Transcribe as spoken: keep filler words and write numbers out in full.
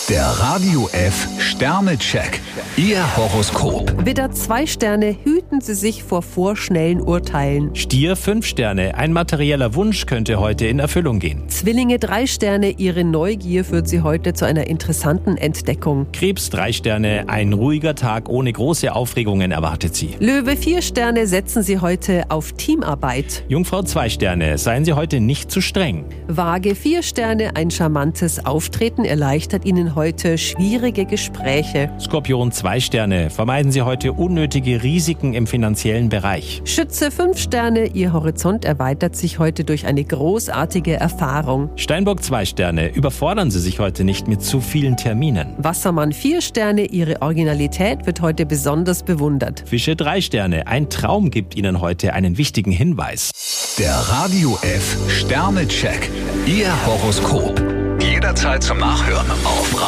Der Radio F Sternecheck. Ihr Horoskop. Widder, zwei Sterne, hüten Sie sich vor vorschnellen Urteilen. Stier, fünf Sterne. Ein materieller Wunsch könnte heute in Erfüllung gehen. Zwillinge, drei Sterne, Ihre Neugier führt Sie heute zu einer interessanten Entdeckung. Krebs, drei Sterne. Ein ruhiger Tag ohne große Aufregungen erwartet Sie. Löwe, vier Sterne, setzen Sie heute auf Teamarbeit. Jungfrau, zwei Sterne. Seien Sie heute nicht zu streng. Waage, vier Sterne, ein charmantes Auftreten erleichtert Ihnen heute schwierige Gespräche. Skorpion, zwei Sterne. Vermeiden Sie heute unnötige Risiken im finanziellen Bereich. Schütze, fünf Sterne, Ihr Horizont erweitert sich heute durch eine großartige Erfahrung. Steinbock, zwei Sterne. Überfordern Sie sich heute nicht mit zu vielen Terminen. Wassermann, vier Sterne, Ihre Originalität wird heute besonders bewundert. Fische, drei Sterne. Ein Traum gibt Ihnen heute einen wichtigen Hinweis. Der Radio F Sternecheck. Ihr Horoskop. Jederzeit zum Nachhören auf